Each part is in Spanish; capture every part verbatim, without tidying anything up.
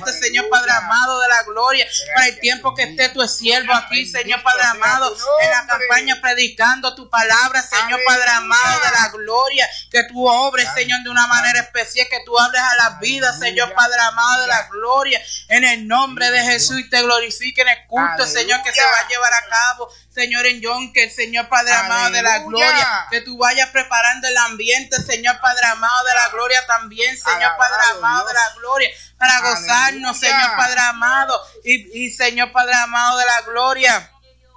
ambiente, Señor Padre amado de la gloria, para el tiempo que esté tu siervo aquí, Señor Padre amado, en la campaña predicando tu palabra, Señor Padre amado de la gloria, que tú obres, Señor, de una manera especial, que tú hables a las vidas, Señor Padre amado de la gloria, en el nombre de Jesús, y te glorifique en el culto, Señor, que se va a llevar a cabo, Señor, en John, que el Señor Padre amado de la gloria, que tú vayas preparando el ambiente, Señor Padre amado de la gloria también, Señor Padre amado de la gloria, para gozarnos, Señor Padre amado, y, y Señor Padre amado de la gloria,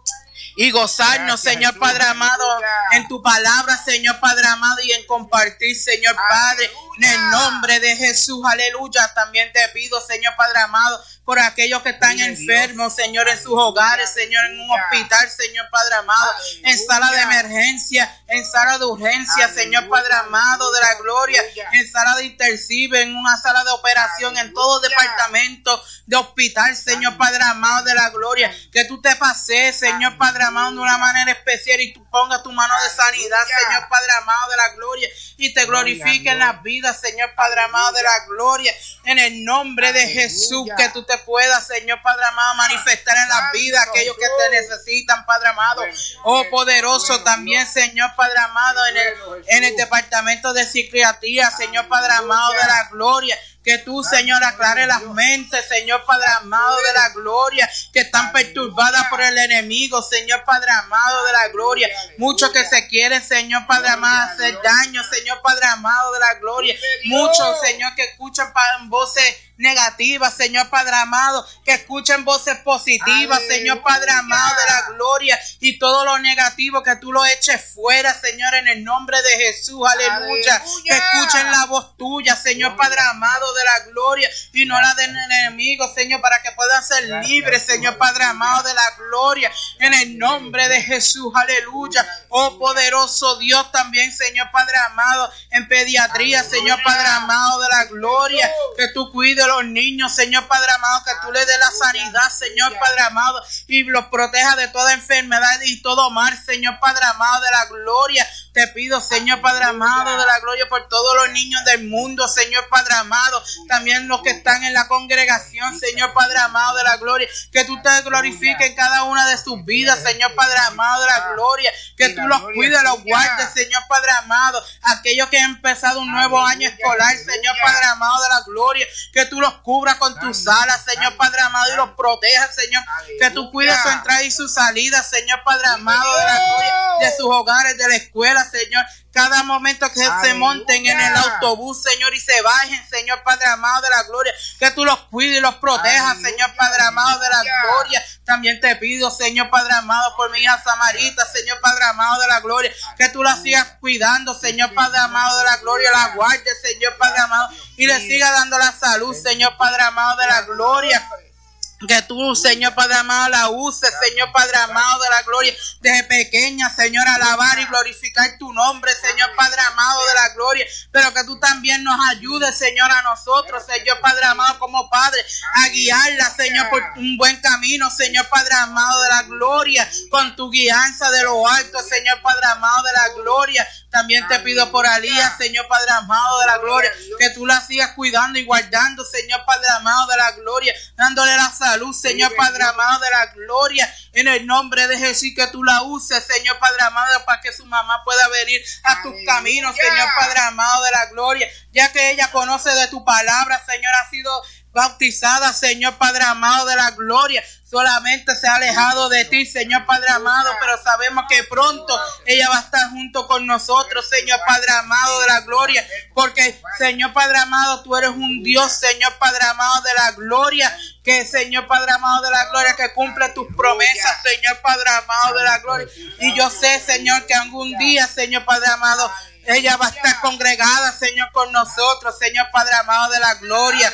y gozarnos, Gracias, Señor Jesús, Padre amado, aleluya. En tu palabra, Señor Padre amado, y en compartir, Señor Padre, aleluya. En el nombre de Jesús, aleluya. También te pido, Señor Padre amado, por aquellos que están Dios. Enfermos, Señor, en sus hogares, Señor, en un hospital, Señor Padre amado, aleluya. En sala de emergencia, en sala de urgencia, aleluya. Señor Padre amado de la gloria, aleluya. En sala de intercibe, en una sala de operación, aleluya. En todo departamento de hospital, Señor aleluya. Padre amado de la gloria, que tú te pases, Señor Padre amado, de una manera especial, y tú pongas tu mano de sanidad, aleluya. Señor Padre amado de la gloria, y te glorifique en las vidas, Señor Padre amado de la gloria, en el nombre aleluya. De Jesús, que tú te puedas, Señor Padre amado, manifestar en las vidas aquellos que te necesitan, Padre amado, oh poderoso también, Señor Padre amado, en el, en el departamento de psiquiatría, Señor Padre amado de la gloria, que tú, Señor, aclare las mentes, Señor Padre amado de la gloria, que están perturbadas por el enemigo, Señor Padre amado de la gloria. Muchos que se quieren, Señor Padre amado, hacer daño, Señor Padre amado de la gloria. Muchos, Señor, que escuchan voces negativas, Señor Padre amado, que escuchen voces positivas, aleluya. Señor Padre amado de la gloria, y todo lo negativo que tú lo eches fuera, Señor, en el nombre de Jesús, aleluya, aleluya. Que escuchen la voz tuya, Señor Padre amado de la gloria, y no la del enemigo, Señor, para que puedan ser libres, Señor Padre amado de la gloria, en el nombre de Jesús, aleluya. Oh poderoso Dios también, Señor Padre amado, en pediatría, Señor Padre amado de la gloria, que tú cuides los niños, Señor Padre amado, que tú le des la sanidad, Señor Padre amado, y los proteja de toda enfermedad y todo mal, Señor Padre amado de la gloria. Te pido, Señor Padre amado de la gloria, por todos los niños del mundo, Señor Padre amado, también los que están en la congregación, Señor Padre amado de la gloria, que tú te glorifiques en cada una de sus vidas, Señor Padre amado de la gloria, que tú los cuides, los guardes, Señor Padre amado, aquellos que han empezado un nuevo año escolar, Señor Padre amado de la gloria, que tú los cubras con tus alas, Señor Padre amado, y los protejas, Señor, que tú cuides su entrada y su salida, Señor Padre amado de la gloria, de sus hogares, de la escuela, Señor, cada momento que aleluya. Se monten en el autobús, Señor, y se bajen, Señor Padre amado de la gloria, que tú los cuides y los protejas, aleluya. Señor Padre amado de la gloria. También te pido, Señor Padre amado, por mi hija Samarita, Señor Padre amado de la gloria, que tú la sigas cuidando, Señor Padre amado de la gloria, la guarde, Señor Padre amado, y le siga dando la salud, Señor Padre amado de la gloria. Que tú, Señor Padre amado, la uses, Señor Padre amado de la gloria, desde pequeña, Señor, alabar y glorificar tu nombre, Señor Padre amado de la gloria, pero que tú también nos ayudes, Señor, a nosotros, Señor Padre amado, como Padre, a guiarla, Señor, por un buen camino, Señor Padre amado de la gloria, con tu guianza de lo alto, Señor Padre amado de la gloria. También te pido por Alía, Señor Padre amado de la gloria, que tú la sigas cuidando y guardando, Señor Padre amado de la gloria, dándole la salud, Señor Padre amado de la gloria, en el nombre de Jesús, que tú la uses, Señor Padre amado, para que su mamá pueda venir a tus caminos, Señor Padre amado de la gloria, ya que ella conoce de tu palabra, Señor, ha sido bautizada, Señor Padre amado de la gloria, solamente se ha alejado de ti, Señor Padre amado, pero sabemos que pronto ella va a estar junto con nosotros, Señor Padre amado de la gloria, porque, Señor Padre amado, tú eres un Dios, Señor Padre amado de la gloria, que, Señor Padre amado de la gloria, que cumple tus promesas, Señor Padre amado de la gloria, y yo sé, Señor, que algún día, Señor Padre amado, ella va a estar congregada, Señor, con nosotros, Señor Padre amado de la gloria.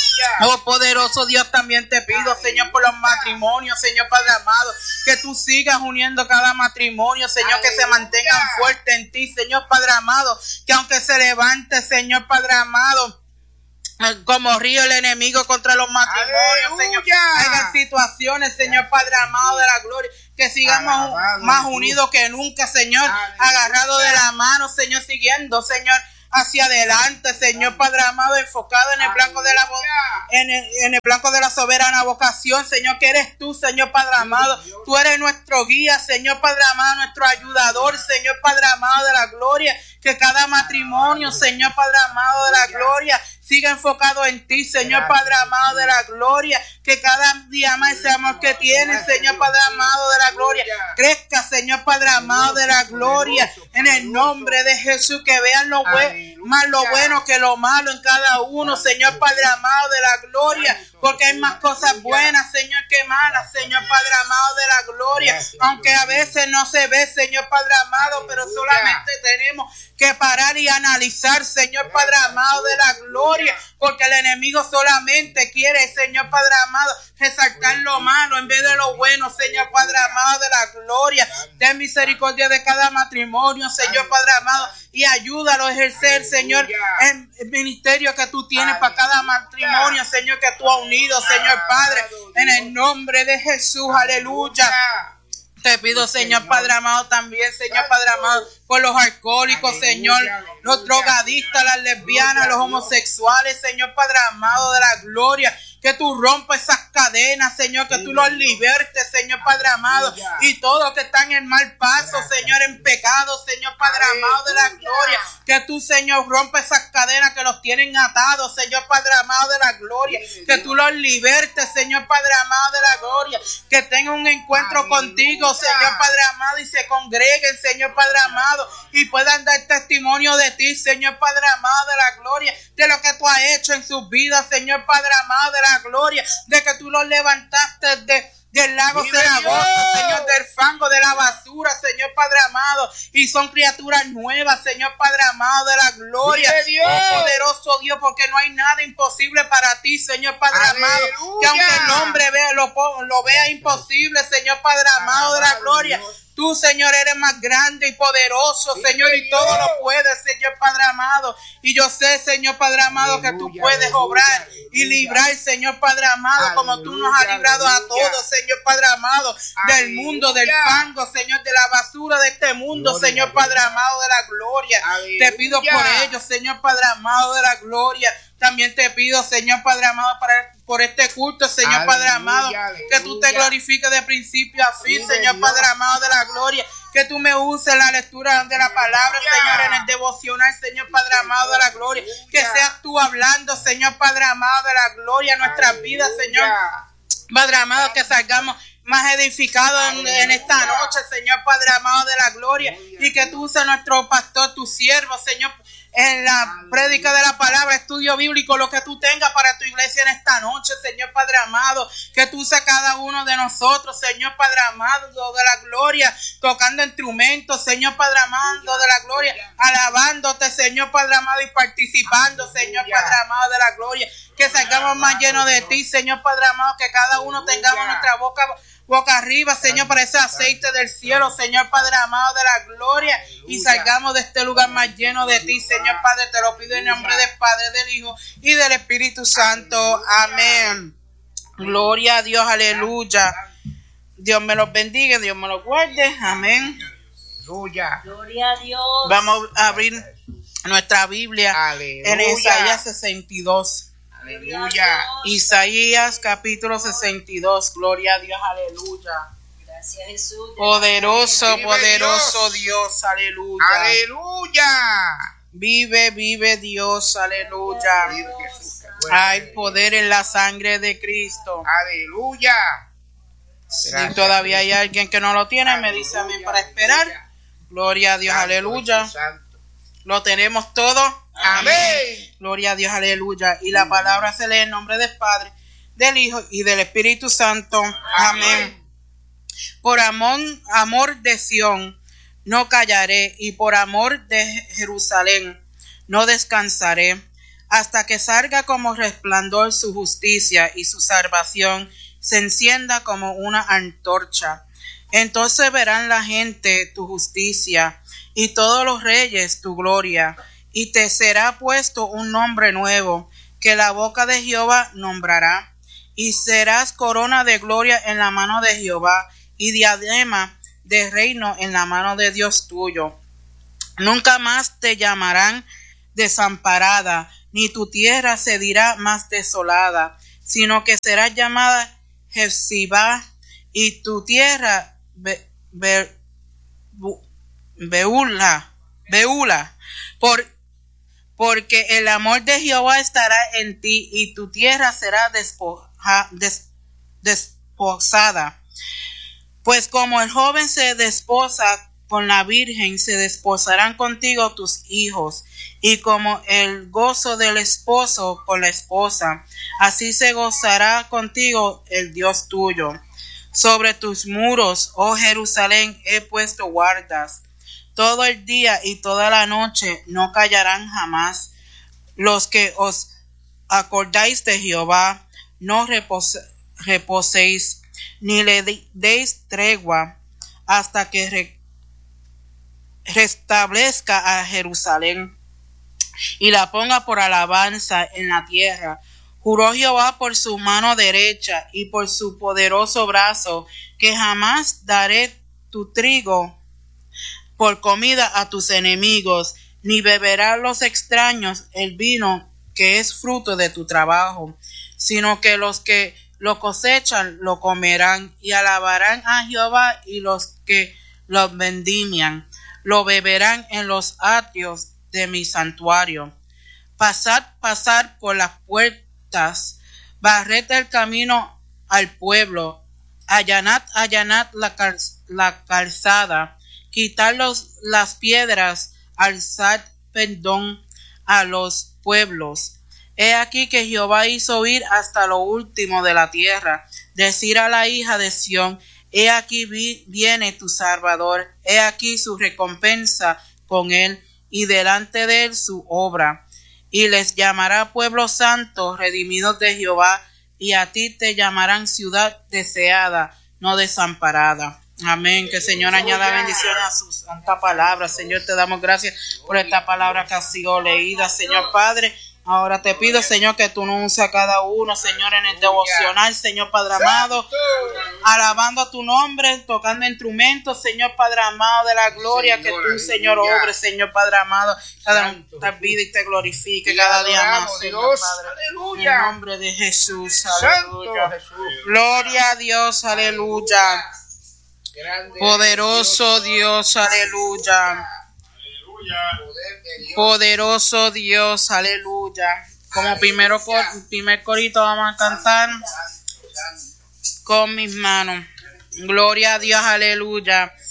Oh poderoso Dios, también te pido, Señor, por los matrimonios, Señor Padre amado, que tú sigas uniendo cada matrimonio, Señor, que se mantengan fuertes en ti, Señor Padre amado, que aunque se levante, Señor Padre amado, como río el enemigo contra los matrimonios, aleluya. Señor, hagan situaciones, Señor Padre amado de la gloria, que sigamos alabado, más unidos que nunca, Señor, agarrados de la mano, Señor, siguiendo, Señor, hacia adelante, Señor Padre amado, enfocado en el blanco de la en el, en el blanco de la soberana vocación, Señor, que eres tú, Señor Padre amado. Tú eres nuestro guía, Señor Padre amado, nuestro ayudador, Señor Padre amado de la gloria. Que cada matrimonio, Señor Padre amado de la gloria, siga enfocado en ti, Señor Padre amado de la gloria. Que cada día más ese amor que tienes, Señor Padre amado de la gloria, crezca, Señor Padre amado de la gloria. En el nombre de Jesús, que vean lo bueno, más lo bueno que lo malo en cada uno, Señor Padre amado de la gloria. Porque hay más cosas buenas, Señor, que malas, Señor Padre amado de la gloria. Aunque a veces no se ve, Señor Padre amado, pero solamente tenemos que parar y analizar, Señor Padre amado de la gloria, porque el enemigo solamente quiere, Señor Padre amado, resaltar lo malo en vez de lo bueno, Señor Padre amado de la gloria. Ten misericordia de cada matrimonio, Señor Padre amado, y ayúdalo a ejercer, Señor, el ministerio que tú tienes para cada matrimonio, Señor, que tú has unido, Señor Padre, en el nombre de Jesús, aleluya. Te pido, Señor Padre amado, también, Señor Padre amado, por los alcohólicos, Señor, los drogadistas, las lesbianas, los homosexuales, Señor Padre amado de la gloria. Que tú rompas esas cadenas, Señor, que tú los libertes, Señor Padre amado, y todos los que están en mal paso, Señor, en pecado, Señor Padre amado de la gloria. Que tú, Señor, rompas esas cadenas que los tienen atados, Señor Padre amado de la gloria. Que tú los libertes, Señor Padre amado de la gloria. Que tengan un encuentro contigo, Señor Padre amado, y se congreguen, Señor Padre amado, y puedan dar testimonio de ti, Señor Padre amado de la gloria, de lo que tú has hecho en sus vidas, Señor Padre amado de la gloria, de que tú los levantaste de, del lago cenagoso, Señor, del fango, de la basura, Señor Padre amado, y son criaturas nuevas, Señor Padre amado de la gloria. Oh, poderoso Dios, porque no hay nada imposible para ti, Señor Padre ¡aleluya! Amado, que aunque el hombre vea, lo, lo vea imposible, Señor Padre amado de la gloria, tú, Señor, eres más grande y poderoso, sí, Señor, y todo lo puedes, Señor Padre amado. Y yo sé, Señor Padre amado, aleluya, que tú puedes aleluya, obrar aleluya, y librar, Señor Padre amado, aleluya, como tú nos has librado aleluya, a todos, Señor Padre amado, aleluya, del mundo, del fango, Señor, de la basura de este mundo, gloria, Señor Padre amado de la gloria. Aleluya. Te pido por ellos, Señor Padre amado de la gloria. También te pido, Señor Padre amado, para, por este culto, Señor aleluya, Padre amado, aleluya, que tú te glorifiques de principio a fin, aleluya, Señor Padre amado de la gloria. Que tú me uses en la lectura de la palabra, Señor, en el devocional, Señor Padre amado de la gloria. Que seas tú hablando, Señor Padre amado de la gloria, en nuestras vidas, Señor Padre amado, que salgamos más edificados en, en esta noche, Señor Padre amado de la gloria. Y que tú uses nuestro pastor, tu siervo, Señor, en la prédica de la palabra, estudio bíblico, lo que tú tengas para tu iglesia en esta noche, Señor Padre amado, que tú uses cada uno de nosotros, Señor Padre amado de la gloria, tocando instrumentos, Señor Padre amado de la gloria, alabándote, Señor Padre amado, y participando, Señor Padre amado de la gloria, que salgamos más llenos de ti, Señor Padre amado, que cada uno tengamos nuestra boca boca arriba, Señor, para ese aceite del cielo, Señor Padre amado de la gloria, aleluya, y salgamos de este lugar más lleno de ti, Señor Padre. Te lo pido en nombre del Padre, del Hijo y del Espíritu Santo. Amén. Gloria a Dios, aleluya. Dios me los bendiga, Dios me los guarde. Amén. Aleluya. Gloria a Dios. Vamos a abrir nuestra Biblia aleluya, en Isaías sesenta y dos. Aleluya. Isaías capítulo sesenta y dos. Gloria a Dios, aleluya. Gracias, Jesús. Poderoso, vive poderoso Dios. Dios, aleluya. Aleluya. Vive, vive Dios, aleluya. Vive Jesús, hay poder en la sangre de Cristo. Aleluya. Si todavía hay alguien que no lo tiene, aleluya, me dice amén para esperar. Gloria a Dios, santo, aleluya. Lo tenemos todo. Amén. Amén. Gloria a Dios, aleluya. Y la palabra se lee en nombre del Padre, del Hijo y del Espíritu Santo. Amén. Amén. Por amor, amor de Sión no callaré, y por amor de Jerusalén no descansaré, hasta que salga como resplandor su justicia y su salvación se encienda como una antorcha. Entonces verán la gente tu justicia y todos los reyes tu gloria. Y te será puesto un nombre nuevo, que la boca de Jehová nombrará. Y serás corona de gloria en la mano de Jehová, y diadema de reino en la mano de Dios tuyo. Nunca más te llamarán desamparada, ni tu tierra se dirá más desolada, sino que será llamada Jefsibá, y tu tierra Be, Be, Bu, Beula, Beula, por, porque el amor de Jehová estará en ti, y tu tierra será despoja, des, desposada. Pues como el joven se desposa con la virgen, se desposarán contigo tus hijos, y como el gozo del esposo con la esposa, así se gozará contigo el Dios tuyo. Sobre tus muros, oh Jerusalén, he puesto guardas. Todo el día y toda la noche no callarán jamás. Los que os acordáis de Jehová, no repose, reposéis, ni le deis tregua, hasta que re, restablezca a Jerusalén y la ponga por alabanza en la tierra. Juró Jehová por su mano derecha y por su poderoso brazo, que jamás daré tu trigo por comida a tus enemigos, ni beberán los extraños el vino que es fruto de tu trabajo, sino que los que lo cosechan lo comerán, y alabarán a Jehová, y los que lo vendimian lo beberán en los atrios de mi santuario. Pasad, pasad por las puertas, barred el camino al pueblo, allanad, allanad la, cal, la calzada, quitad los, las piedras, alzad perdón a los pueblos. He aquí que Jehová hizo oír hasta lo último de la tierra, decir a la hija de Sión, he aquí vi, viene tu Salvador, he aquí su recompensa con él, y delante de él su obra. Y les llamará pueblo santo, redimidos de Jehová, y a ti te llamarán ciudad deseada, no desamparada. Amén. Que el Señor añada bendición a su santa palabra. Señor, te damos gracias por esta palabra que ha sido leída, Señor Padre. Ahora te pido, Señor, que tú nos uses a cada uno, Señor, en el devocional, Señor Padre amado, alabando a tu nombre, tocando instrumentos, Señor Padre amado de la gloria, que tú, Señor, obres, Señor Padre amado, cada vida y te glorifique cada día más, Señor Padre. En el nombre de Jesús, aleluya. Gloria a Dios, aleluya. Poderoso Dios, aleluya. Poderoso Dios, aleluya. Como primero cor, primer corito vamos a cantar con mis manos. Gloria a Dios, aleluya.